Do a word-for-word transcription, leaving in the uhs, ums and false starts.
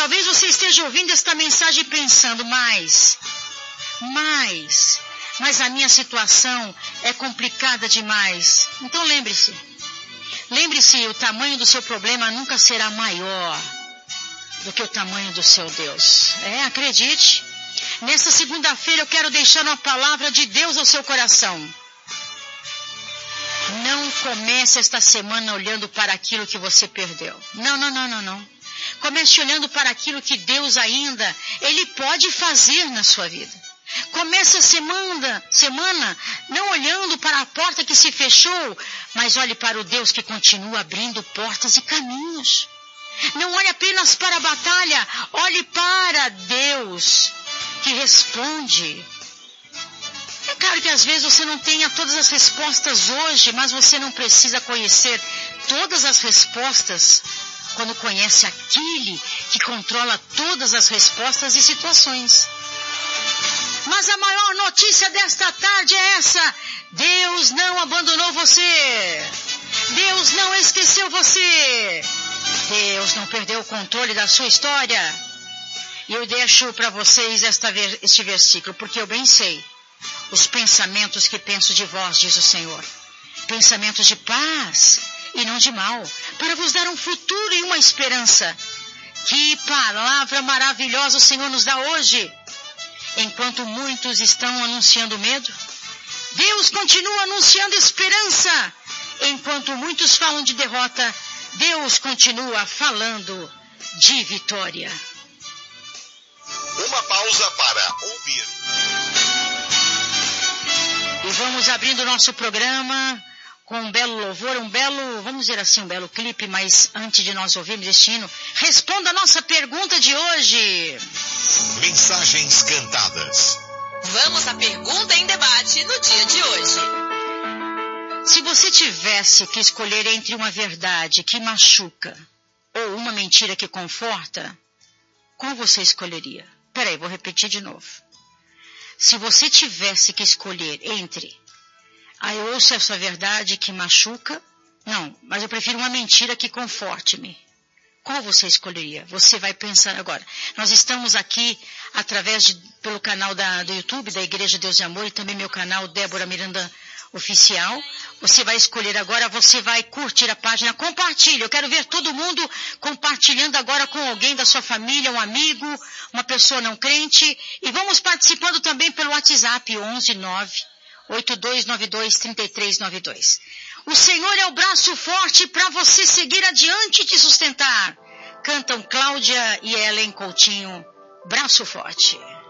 Talvez você esteja ouvindo esta mensagem pensando, mas, mas, mas a minha situação é complicada demais. Então lembre-se, lembre-se, o tamanho do seu problema nunca será maior do que o tamanho do seu Deus. É, acredite. Nessa segunda-feira eu quero deixar uma palavra de Deus ao seu coração. Não comece esta semana olhando para aquilo que você perdeu. Não, não, não, não, não. Comece olhando para aquilo que Deus ainda, Ele pode fazer na sua vida. Comece a semana, semana não olhando para a porta que se fechou, mas olhe para o Deus que continua abrindo portas e caminhos. Não olhe apenas para a batalha, olhe para Deus que responde. É claro que às vezes você não tenha todas as respostas hoje, mas você não precisa conhecer todas as respostas quando conhece aquele que controla todas as respostas e situações. Mas a maior notícia desta tarde é essa: Deus não abandonou você. Deus não esqueceu você. Deus não perdeu o controle da sua história. E eu deixo para vocês esta, este versículo, porque eu bem sei os pensamentos que penso de vós, diz o Senhor. Pensamentos de paz e não de mal, para vos dar um futuro e uma esperança. Que palavra maravilhosa o Senhor nos dá hoje. Enquanto muitos estão anunciando medo, Deus continua anunciando esperança. Enquanto muitos falam de derrota, Deus continua falando de vitória. Uma pausa para ouvir. E vamos abrindo o nosso programa com um belo louvor, um belo, vamos dizer assim, um belo clipe, mas antes de nós ouvirmos este hino, responda a nossa pergunta de hoje. Mensagens cantadas. Vamos à pergunta em debate no dia de hoje. Se você tivesse que escolher entre uma verdade que machuca ou uma mentira que conforta, qual você escolheria? Peraí, vou repetir de novo. Se você tivesse que escolher entre, ah, eu ouço essa verdade que machuca, não, mas eu prefiro uma mentira que conforte-me. Qual você escolheria? Você vai pensar agora. Nós estamos aqui através de, pelo canal da, do YouTube, da Igreja Deus de Amor, e também meu canal Débora Miranda Oficial. Você vai escolher agora, você vai curtir a página, compartilha. Eu quero ver todo mundo compartilhando agora com alguém da sua família, um amigo, uma pessoa não crente. E vamos participando também pelo WhatsApp onze nove oito dois nove dois três três nove dois. O Senhor é o braço forte para você seguir adiante e te sustentar. Cantam Cláudia e Ellen Coutinho, Braço Forte.